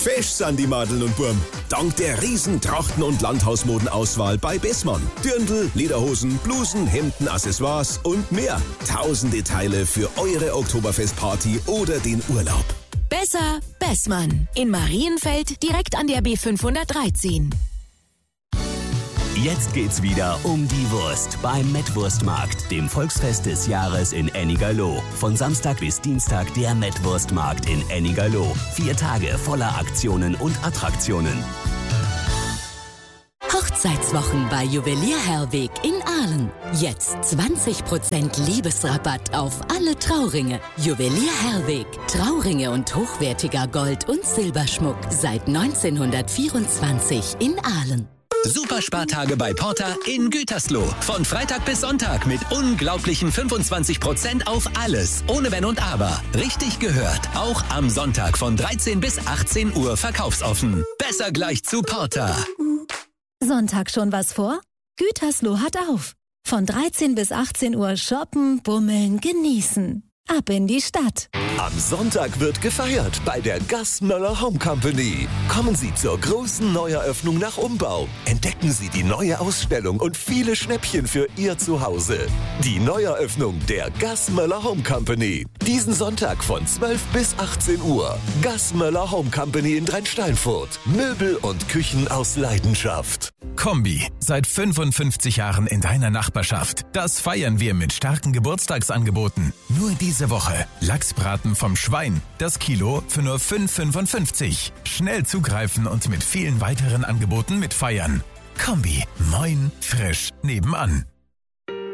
Fesch sind die Madeln und Burm. Dank der riesen Trachten- und Landhausmodenauswahl bei Bessmann. Dirndl, Lederhosen, Blusen, Hemden, Accessoires und mehr. Tausende Teile für eure Oktoberfestparty oder den Urlaub. Besser Bessmann. In Marienfeld direkt an der B513. Jetzt geht's wieder um die Wurst beim Mettwurstmarkt, dem Volksfest des Jahres in Ennigerloh. Von Samstag bis Dienstag der Mettwurstmarkt in Ennigerloh. 4 Tage voller Aktionen und Attraktionen. Hochzeitswochen bei Juwelier Herweg in Aalen. Jetzt 20% Liebesrabatt auf alle Trauringe. Juwelier Herweg. Trauringe und hochwertiger Gold- und Silberschmuck seit 1924 in Aalen. Superspartage bei Porter in Gütersloh. Von Freitag bis Sonntag mit unglaublichen 25% auf alles. Ohne Wenn und Aber. Richtig gehört. Auch am Sonntag von 13 bis 18 Uhr verkaufsoffen. Besser gleich zu Porter. Sonntag schon was vor? Gütersloh hat auf. Von 13 bis 18 Uhr shoppen, bummeln, genießen. Ab in die Stadt. Am Sonntag wird gefeiert bei der Gassmöller Home Company. Kommen Sie zur großen Neueröffnung nach Umbau. Entdecken Sie die neue Ausstellung und viele Schnäppchen für Ihr Zuhause. Die Neueröffnung der Gassmöller Home Company. Diesen Sonntag von 12 bis 18 Uhr. Gassmöller Home Company in Dreinsteinfurt. Möbel und Küchen aus Leidenschaft. Kombi, seit 55 Jahren in deiner Nachbarschaft. Das feiern wir mit starken Geburtstagsangeboten. Nur diese Woche Lachsbraten vom Schwein, das Kilo für nur 5,55. Schnell zugreifen und mit vielen weiteren Angeboten mitfeiern. Kombi, moin, frisch, nebenan.